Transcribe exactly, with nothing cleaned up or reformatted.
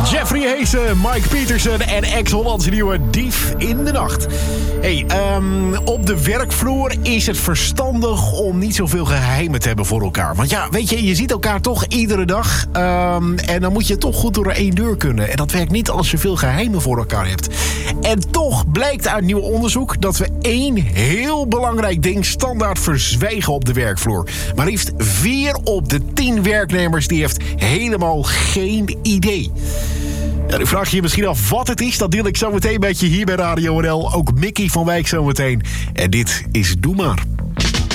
Jeffrey Heesen, Mike Peterson en ex-Hollandse nieuwe Dief in de Nacht. Hey, um, op de werkvloer is het verstandig om niet zoveel geheimen te hebben voor elkaar. Want ja, weet je, je ziet elkaar toch iedere dag. Um, en dan moet je toch goed door één deur kunnen. En dat werkt niet als je veel geheimen voor elkaar hebt. En toch blijkt uit nieuw onderzoek dat we één heel belangrijk ding standaard verzwijgen op de werkvloer. Maar liefst vier op de tien werknemers die heeft helemaal geen idee. Ja, dan vraag je je misschien af wat het is. Dat deel ik zo meteen met je hier bij Radio N L. Ook Mickey van Wijk zo meteen. En dit is Doe Maar.